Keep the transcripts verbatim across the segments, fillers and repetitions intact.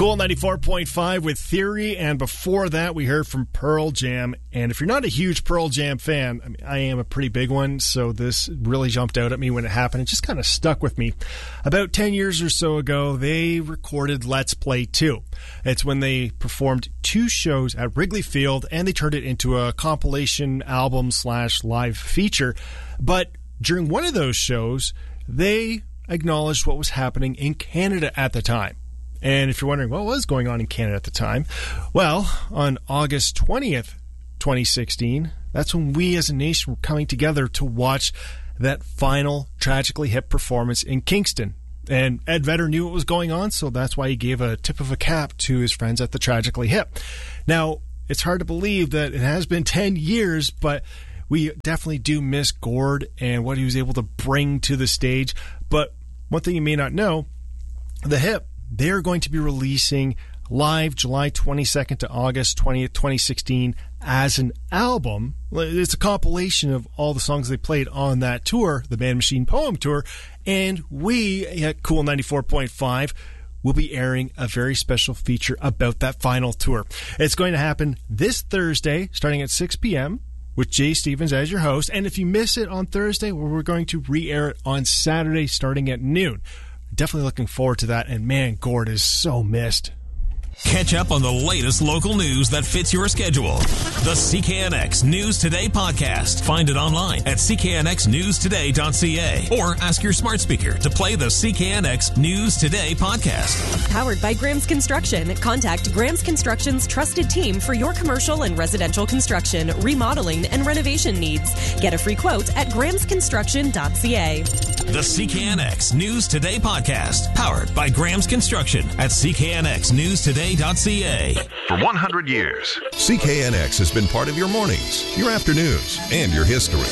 Cool ninety-four point five with Theory, and before that we heard from Pearl Jam. And if you're not a huge Pearl Jam fan, I mean, I am a pretty big one, so this really jumped out at me when it happened. It just kind of stuck with me. About ten years or so ago, they recorded Let's Play two. It's when they performed two shows at Wrigley Field, and they turned it into a compilation album slash live feature. But during one of those shows, they acknowledged what was happening in Canada at the time. And if you're wondering what was going on in Canada at the time, well, on August twentieth, twenty sixteen, that's when we as a nation were coming together to watch that final Tragically Hip performance in Kingston. And Ed Vedder knew what was going on, so that's why he gave a tip of a cap to his friends at the Tragically Hip. Now, it's hard to believe that it has been ten years, but we definitely do miss Gord and what he was able to bring to the stage. But one thing you may not know, the Hip, they're going to be releasing live July twenty-second to August twentieth, twenty sixteen as an album. It's a compilation of all the songs they played on that tour, the Man Machine Poem Tour, and we at Cool ninety-four point five will be airing a very special feature about that final tour. It's going to happen this Thursday starting at six p.m. with Jay Stevens as your host, and if you miss it on Thursday, well, we're going to re-air it on Saturday starting at noon. Definitely looking forward to that, and man, Gord is so missed. Catch up on the latest local news that fits your schedule. The C K N X News Today podcast. Find it online at c k n x news today dot c a or ask your smart speaker to play the C K N X News Today podcast. Powered by Graham's Construction. Contact Graham's Construction's trusted team for your commercial and residential construction, remodeling, and renovation needs. Get a free quote at grahams construction dot c a. The C K N X News Today podcast. Powered by Graham's Construction at c k n x news today dot c a. For one hundred years, C K N X has been part of your mornings, your afternoons, and your history.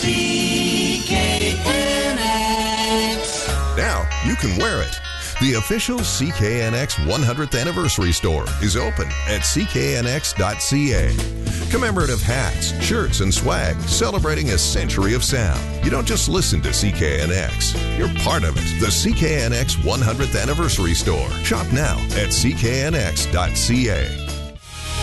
C K N X. Now you can wear it. The official C K N X one hundredth Anniversary Store is open at c k n x dot c a. Commemorative hats, shirts, and swag celebrating a century of sound. You don't just listen to C K N X. You're part of it. The C K N X one hundredth Anniversary Store. Shop now at c k n x dot c a.